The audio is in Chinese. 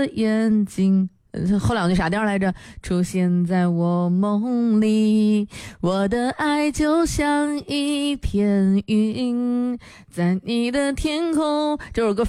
的眼睛。后两句啥调来着？出现在我梦里，我的爱就像一片云，在你的天空。这首歌